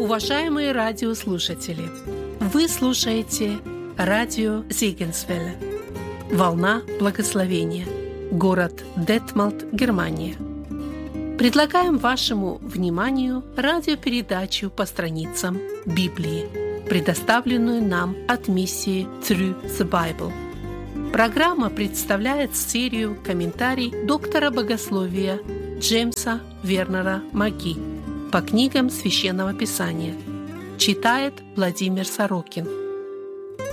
Уважаемые радиослушатели, вы слушаете радио Зегенсвелле, «Волна благословения», город Детмолд, Германия. Предлагаем вашему вниманию радиопередачу по страницам Библии, предоставленную нам от миссии Through the Bible. Программа представляет серию комментариев доктора богословия Джеймса Вернера Маги по книгам Священного Писания. Читает Владимир Сорокин.